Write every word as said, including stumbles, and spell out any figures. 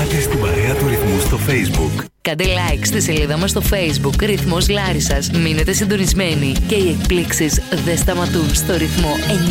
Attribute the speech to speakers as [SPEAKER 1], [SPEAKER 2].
[SPEAKER 1] Μπήκατε στην παρέα του Ρυθμού στο Facebook.
[SPEAKER 2] Κάντε like στη σελίδα μας στο Facebook Ρυθμός Λάρισσας. Μείνετε συντονισμένοι και οι εκπλήξεις δεν σταματούν στο Ρυθμό